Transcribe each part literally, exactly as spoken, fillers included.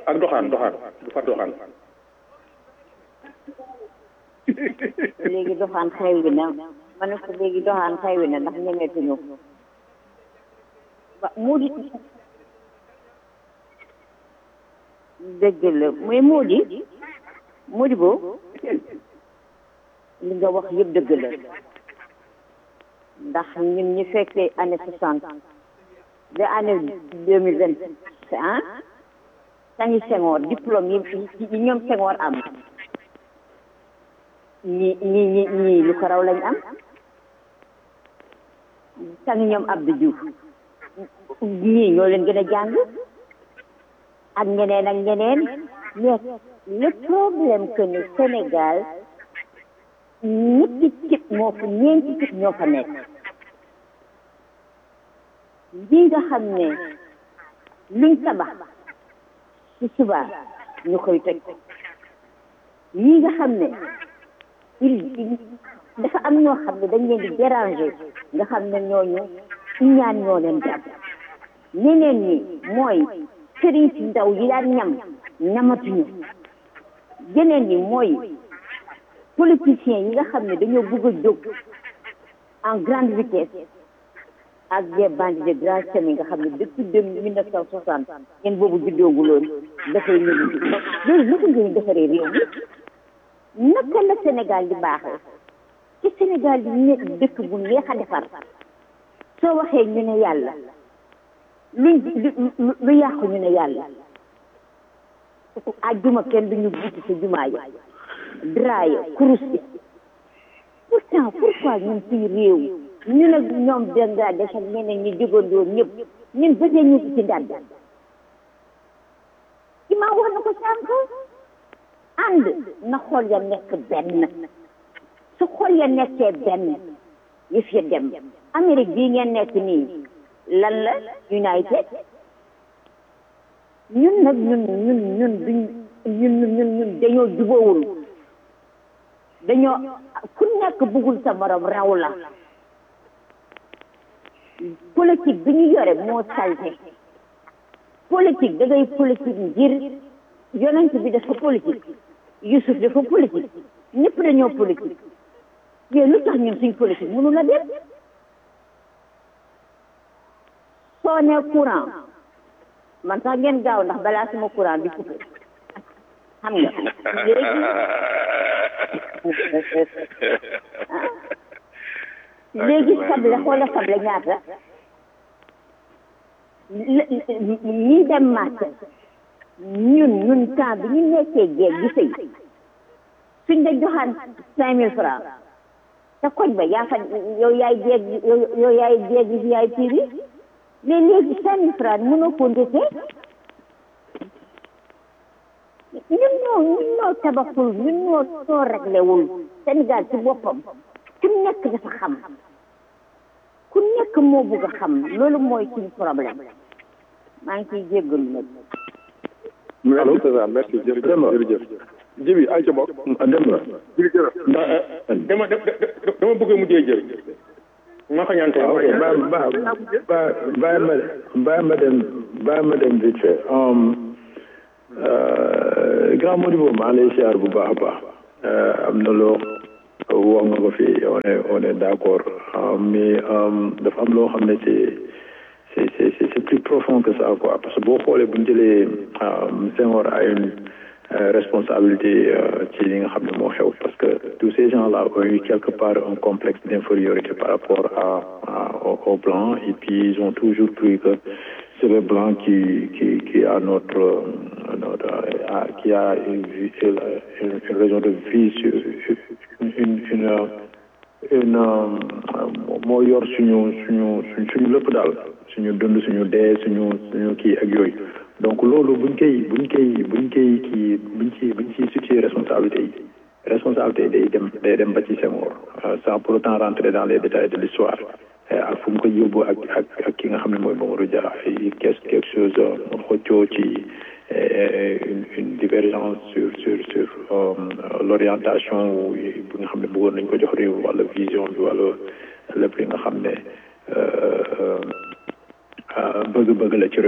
ak doxaan doxaan du fa doxaan léegi doxaan xew wi na ma ne ko léegi doxaan xew wi na ndax ñemeetuñu ba mu di dëgg la mais moo di moo di boobu li nga wax yëpp dëgg la ndax ñun ñu fekkee année soixante ba année deux mille vingt ah sañi Senghor diplôme yi yi ñoom Senghor am ñi ñi ñi ñii lu ko raw lañ am sañi ñoom Abdou Diouf ñii ñoo leen gën a jàng ak ñeneen ak ñeneen mais le problème que ne Sénégal ñetti cib moo fa ñeenti cib ñoo fa nekk lii nga xam ne luñ tabax ci suba ñu koy toj lii nga xam ne il dafa am ñoo xam ne dañ leen di déranger nga xam ne ñooñu ñaan ñoo leen jàpp ñeneen ñi mooy sëriñ si ndaw yi daan ñam ñamatuñu geneen ñi mooy politiciens yi nga xam ne dañoo bëgg a jóg en grande vitesse ak des bandits de grand chemin nga xam ne depuis deux mille neuf cent soixante ngeen boobu juddooguloon dafay ñëw loolu naka ngay defaree réew mi naka la Sénégal di baaxee ci Sénégal di nekk dëkk bu neex a defar soo waxee ñu ne yàlla luñ lu yàqu ñu ne yàlla ajjuma kenn duñu buuti sa jumaa ya draaye kurus bi pourtant pourquoi ñun fii réew ñu ne ñoom Bangladesh ak ñeneen ñi jógandoo ñëpp ñun bëggee ñu ci ndàdd imaam wax na ko sànq ànd na xol ya nekk benn su xol ya nekkee benn yëf ya dem Amérique bii ngeen nekk nii lan la United ñun nag ñun ñun ñun duñ ñun ñun ñun dañoo jubóowul dañoo ku nekk bëggul sa morom raw la politique bi ñu yore moo salte politique da ngay politique ngir yonent bi dafa politique Yusuf dafa politique ñëpp dañoo politique mais lu tax ñun suñ politique mënu la dem soo ne courant man sax ngeen gaaw ndax balaa suma courant bi coupé xam nga léegi léegi sable xoola sable ñaata ñii dem marché ñun ñun temps bi ñu nekkee géej gi sëy suñ da joxaan cinq mille francs te koñ ba yaa fa yow yaay jéeg yow yaay jéeg yi yaay piiri mais léegi cinq mille francs mënoo ko ndesee ñun ñoo ñun ñoo tabaxul ñun ñoo soo réglé wul Sénégal ci boppam ku nekk dafa xam ku nekk moo bëgg a xam loolu mooy suñu problème maa ngi ciy jéggalu nag. allo c'est ça merci jërëjëf jërëjëf jibi ay ca bokk dem na ndax dama dama bëgg mu jël jël ma ko ñaan ok ba ba ba ba ma ba ma dem ba ma dem vite fait grand Modibo maa lay siyaar bu baax a baax am na loo wax nga ko fii on est on est d'accord mais dafa am loo xam ne c'est c'est c'est c'est plus profond que ça quoi parce que boo xoolee bu ñu jëlee Senghor a une responsabilité ci li nga xam ne moo xew parce que tous ces gens-là ont eu quelque part un complexe d'infériorité par rapport à, à aux, aux blancs et puis ils ont toujours cru que c'est le blanc qui qui qui a notre, notre a, qui a une, une, une raison de vie sur une une une moo yor suñu suñu suñu lépp daal suñu dund suñu dee suñu suñu kii ak yooyu donc loolu buñ koy buñ koy buñ koy kii buñ ci buñ ciy situer responsabilité yi responsabilité day dem day dem ba ci Senghor sans pour autant rentrer dans les détails de l'histoire ak fu mu ko yóbbu ak ak ak ki nga xam ne mooy Mamadou Dia ay quelque chose xëccoo ci une une divergence sur sur sur l'orientation bi nga xam ne bëggoon nañ ko jox réew wala vision bi wala lépp li nga xam ne bëgg-bëgg la ci réew mi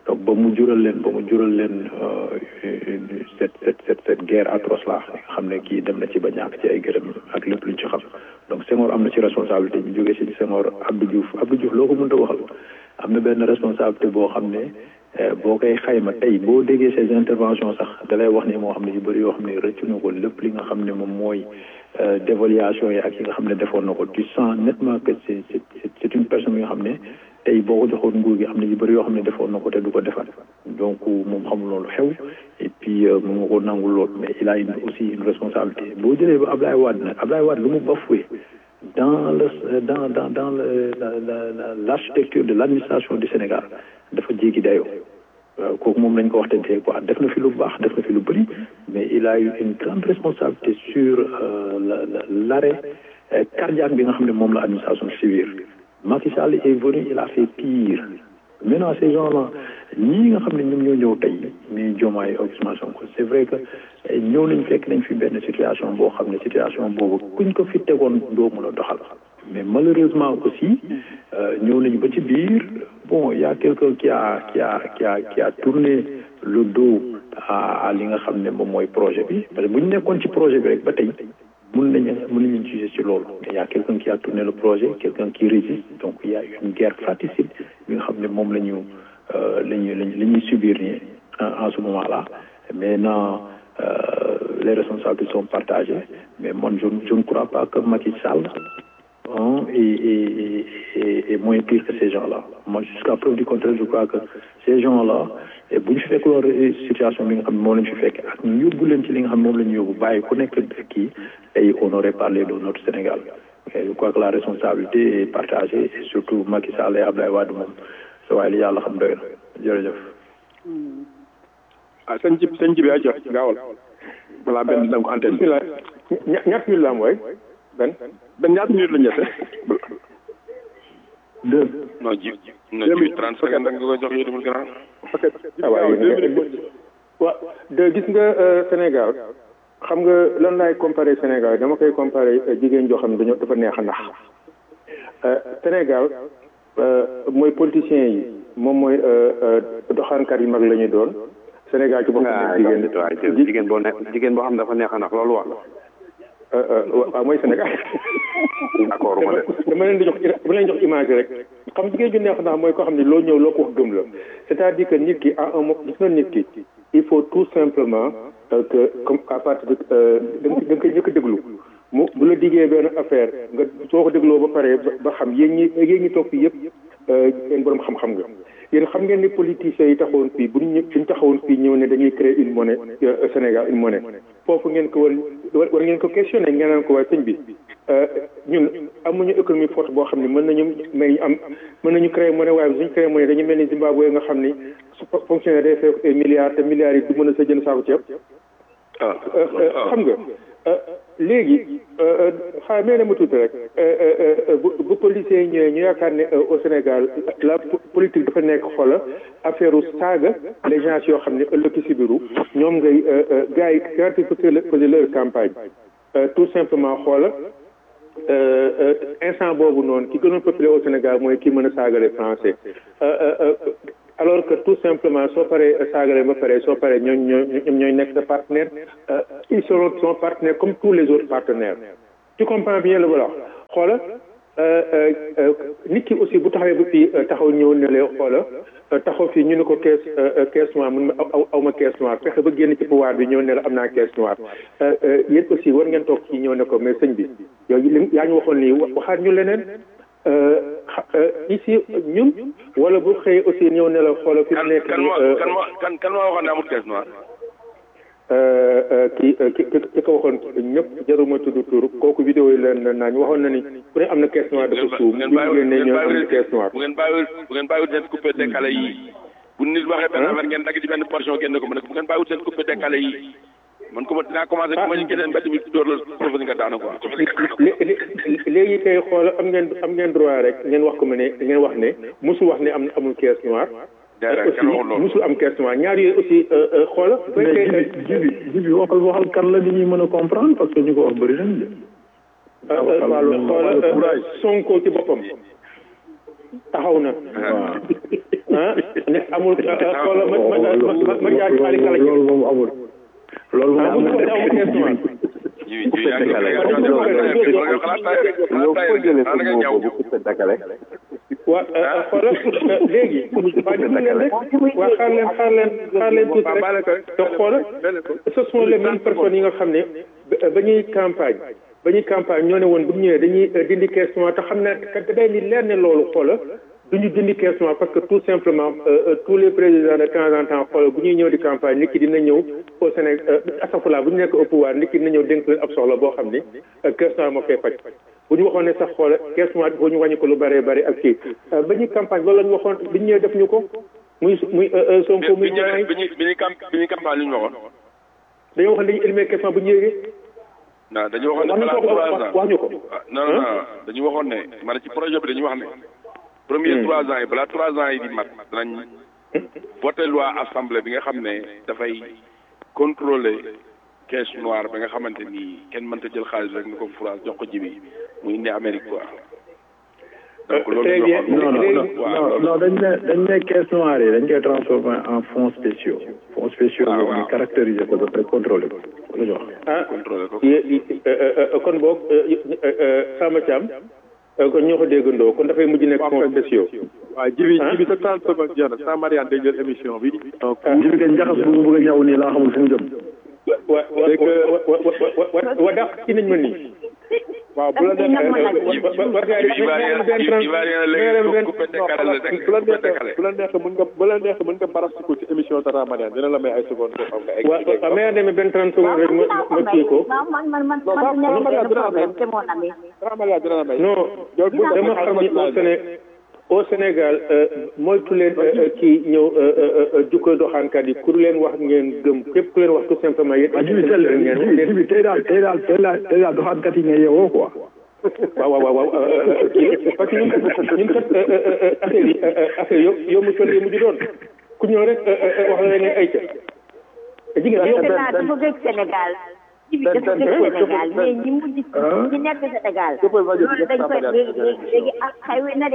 donc ba mu jural leen ba mu jural leen cette cette cette cette guerre atroce là nga xam ne kii dem na ci ba ñàkk ci ay gërëm ak lépp luñ ci xam donc Senghor am na ci responsabilité ñu jógee ci Senghor Abdou Diouf Abdou Diouf loo ko mënta waxal am na benn responsabilité boo xam ne boo koy xayma tey boo déggee ces interventions sax da lay wax ne moo xam ne yu bëri yoo xam ne rëccu na ko lépp li nga xam ne moom mooy dévaluation yi ak yi nga xam ne defoon na ko tu sens nettement que c'est c'est c'est une personne yi nga xam ne tey boo ko joxoon nguur gi am na yu bëri yoo xam ne defoon na ko te du ko defar donc moom xamul loolu xew et puis mu nga ko nangul lool mais il a une aussi une responsabilité boo jëlee ba Ablaye Wade nag Ablaye Wade lu mu bafoué dans le dans dans dans le la la l'architecture de l'administration du Sénégal dafa jéggi dayoo waaw kooku moom lañ ko wax te quoi def na fi lu baax def na fi lu bëri mais il a eu une grande responsabilité sur la l'arrêt cardiaque bi nga xam ne moom la administration civile Macky Sall est venu il a fait pire maintenant ces gens-là ñii nga xam ne ñoom ñoo ñëw tey muy Diomaye ak Ousmane Sonko c'est vrai que ñëw nañ fekk nañ fi benn situation boo xam ne situation boobu kuñ ko fi tegoon doo mën a doxal mais malheureusement aussi ñëw nañ ba ci biir bon il y a quelqu'un qui a qui a qui a qui a tourné le dos à à li nga xam ne moom mooy projet bi parce que bu ñu nekkoon ci projet bi rek ba tey mën nañu mën nañu juger ci loolu mais il y a quelqu'un qui a tourné le projet quelqu'un qui résiste donc il y a une guerre fratricide bi nga xam ne moom la ñu la ñu la ñuy subir nii en ce moment là maintenant euh, les responsabilités sont partagées mais moi je je ne crois pas que Macky Sall hein, est, est, est, est moins pire que ces gens-là moi jusqu'à preuve du contraire je crois que ces gens-là et bu ñu fi fekk loolu situation bi nga xam ne moom la ñu fi fekk ak ñu yóbbu leen ci li nga xam ne moom la ñu yóbbu bàyyi ku nekk kii tey on aurait parlé de notre Sénégal et je crois que la responsabilité est partagée et surtout Macky Sall et Abdoulaye Wade moom sa waaye li yàlla xam doy na jërëjëf. ah sëñ ji sëñ ji bi ay jot gaawal balaa benn danga ko antenne bi ñaata minute la am waay benn benn ñaata minute la ñette deux non ji non ji trente secondes da nga koy jox yow tamit grand parce que waaw waaw de gis nga Sénégal xam nga lan laay comparer Sénégal dama koy comparer jigéen joo xam ne dañoo dafa neex a nax Sénégal mooy politiciens yi moom mooy doxaankat yu mag la ñuy doon Sénégal ci boppam jigéen jigéen boo ne jigéen boo xam ne dafa neex a nax loolu wax waaw mooy Sénégal d'accord dama leen di jox dama leen jox image rek xam jigéen ju neex a nax mooy koo xam ne loo ñëw loo ko wax gëm la c'est-à-dire que nit ki à un moment gis nga nit ki il faut tout simplement que comme à partir de da nga koy njëkk a déglu mu bu la diggee benn affaire nga soo ko dégloo ba pare ba xam yéen ñi yéen ñi toog fii yëpp yéen borom xam-xam nga yéen xam ngeen ni politiciens yi taxawoon fii bu ñu suñ taxawoon fii ñëw ne dañuy créer une monnaie Sénégal une monnaie foofu ngeen ko war war ngeen ko questionné ngeen naan ko waaye sëñ bi ñun amuñu économie forte boo xam ne mën nañu may am mën nañu créer monnaie waaye suñ créer monnaie dañu mel ni Zimbabwe nga xam ni fonctionnaire day fekk ay milliards te milliards yi du mën a sa jënd saako ceeb xam nga léegi xaaral mee ne ma tuuti rek bu bu policiers yi ñëwee ñu yaakaar ne au Sénégal la politique dafa nekk xoola affaire u saaga les gens yoo xam ne ëllëg ci biiru ñoom ngay gars yi quand il faut poser leur campagne tout simplement xoola instant boobu noonu ki gënoon populaire au Sénégal mooy ki mën a saagale français alors que tout simplement soo paree saagale ba pare soo paree ñooñ ñoom ñooy nekk sa partenaire ils seront son partenaire comme tous les autres partenaires tu comprends bien le voilà xoola nit ki aussi bu taxawee ba fii taxaw ñëw ne lee xoola taxaw fii ñu ne ko caisse caisse noire mun ma aw aw ma caisse noire fexe ba génn ci pouvoir bi ñëw ne la am naa caisse noire yéen aussi war ngeen toog fii ñëw ne ko mais sëñ bi yow yaa ñu waxoon nii waxaat ñu leneen ici ñun wala bu xëyee aussi ñëw ne la xoolal fi mu nekk kan moo kan kan moo waxoon ne amul caisse noire kii ki ki ko waxoon ñëpp jaruma tudd tur kooku vidéo yi leen naañ waxoon na ni ku ne am na caisse noire dafa suuf bu ngeen ne ñoo am caisse noire bu ngeen bàyyiwul bu ngeen bàyyiwul seen coupé décalé yi bu nit waxee benn affaire ngeen dagg ci benn portion génn ko ma ne bu ngeen bàyyiwul seen coupé décalé yi man ko ma dinaa commencé ku ma ñu gisee mbedd bi door la suuf nga daanu quoi léegi kay xool am ngeen am ngeen droit rek ngeen wax ko ma ne ngeen wax ne musul wax ne am amul caisse noire aussi musul am caisse noire ñaar yooyu aussi xoola mais jibi jibi waxal waxal kan la ni ñuy mën a comprendre parce que ñu ko wax bëri nañ de wàllu xoola Sonko ci boppam taxaw na ah ne amul xoolal ma ma ma ma jaay xaali kala ci loolu moom amul loolu moom amul jibi jibi yaa ngi yaa ngi yaa waa xoolal léegi waa déglu leen rek waa xaar leen xaar leen xaar leen tuuti rek te xoolal ce sont les mêmes personnes yi nga xam ne ba ñuy campagne ba ñuy campagne ñoo ne woon bu ñu ñëwee dañuy dindi question te xam ne kat day ni leer ne loolu xoolal duñu dindi question parce que tout simplement tous les présidents de temps en temps xoolal bu ñuy ñëw di campagne nit ki dina ñëw au Sénégal asafula bu ñu nekk au pouvoir nit ki dina ñëw dénk leen ab soxla boo xam ni question moo koy faj bu ñu waxoon ne sax xoolal question boo ñu wàññi ko lu bëree bëri ak kii ba ñuy campagne loolu la ñu waxoon bi ñu ñëwee def ñu ko muy muy Sonko muy ñaay bi ñuy bi ñuy camp bi ñuy campagne li ñu waxoon dañoo waxoon dañuy éliminer question bu ñu yéegee non dañu waxoon ne balaa trois ans wax ñu ko non non dañu waxoon ne maanaam ci projet bi dañu wax ne premier trois ans yi balaa trois ans yi di mat danañ voté loi assemblée bi nga xam ne dafay contrôler caisse noire bi nga xamante ni kenn mënta jël xaalis rek ni ko France jox ko jibi mu indi Amérique quoi. donc loolu très bien non non non dañ ne dañ ne caisse noire yi dañ koy transformer en fonds spéciaux. fonds spéciaux waaw boobu ñu caractériser ko ba pare contrôler ko la ñu wax. ah contrôler ko. kon boog Samba Thiam kon ñoo ko déggandoo kon dafay mujj nekk fonds spéciaux. waaw jibi jibi sa trente secondes jeex na sans Mariane day jël émission bi. donc jibi kay njaxas bu mu bëgg a ñëw nii laa xamul fu mu jëm. wa wa wa wa wa wa dàq ci nañ ma nii. waaw bu la neexee wa wa gars yi bu la neexee mën nga bu la neexee mën nga barasiku ci émission Tata Mariane dina la may ay secondes foofu am nga egg. waaw waaw mais demee benn trente secondes rek ma ma kii ko. man man man non man Tata Mariane dina la may c'est mon ami. Tata Mariane dina la may. non dama xam ni au Séné au Sénégal moytu leen kii ñëw jukko doxaankat yi ku leen wax ngeen gëm képp ku leen wax tout simplement yéen. ah jibi tel jibi tey daal tey daal tey daal tey daal doxaankat yi nga yeewoo quoi. waaw waaw waaw kii parce que ñun ñun kat affaire yi affaire yo yow mu toll yi mujj doon ku ñëw rek wax la ne ay ca. jigéen yow dafa gëj Sénégal. jibi dafa gëj Sénégal mais ñi mujj ñi nekk Sénégal. loolu dañ koy léegi léegi léegi ak xaywi na de.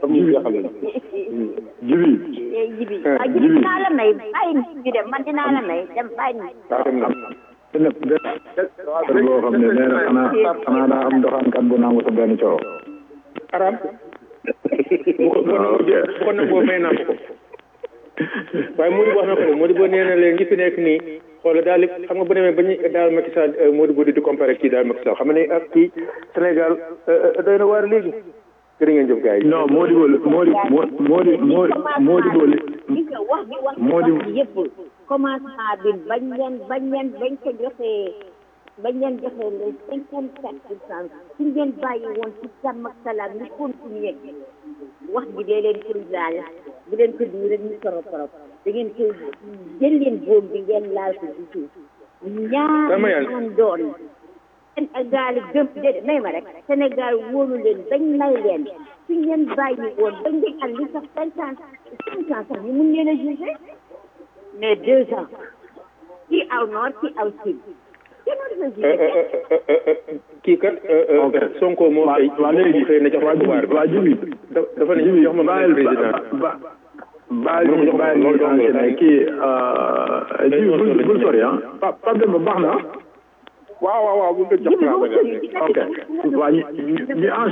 jibi jibi ah jibi dinaa la may bàyyi ñu dem man dinaa la may dem bàyyi ñu. benn benn boo xam ne nee na xanaa xanaa daa am doxaankat bu nangu sa benn coro. aram bu ko bu ko nangoo may naa ko waaye Modibo wax na ko ne Modibo nee na leen ñi fi nekk nii xoolal daal di xam nga bu demee ba ñu daal Macky Sall Modibo di di comparé kii daal Macky Sall xam nga ne ak kii Sénégal doy na waar léegi jërë ngeen jëf gars yi. non Modibo Modibo Modibo Modibo li gis nga wax bi wax Modibo yëpp commencement bi bañ leen bañ leen bañ ko joxee bañ leen joxee les cinquante quatre pour cent suñ leen bàyyi woon ci jàmm ak salaam ñu continuer wax bi dee leen koy laal bu leen ko diw rek ñu torop torop da ngeen koy jël leen boom bi ngeen laal ko ci suuf ñaar man doon seen gaal gëm déedéet may ma rek Sénégal wóolu leen bañ may leen suñ leen bàyyi woon bañ di al li sax cinquante cinq ans sax ñu mun leen a jugé mais deux ans kii aw nord kii aw sud kii kat Sonko moo xëy moo xëy na jox ma pouvoir bi waa jibi dafa ne jox ma ma président ba baal ñu baal ñu enchaîné kii jibi bul bul sori ah Pape Demba baax na waaw waaw waaw bu nga jox ok waa ñu ñu